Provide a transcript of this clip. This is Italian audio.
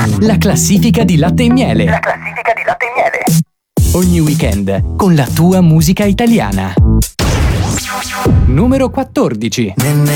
La classifica di Latte e Miele. La classifica di Latte e Miele. Ogni weekend con la tua musica italiana. Numero 14.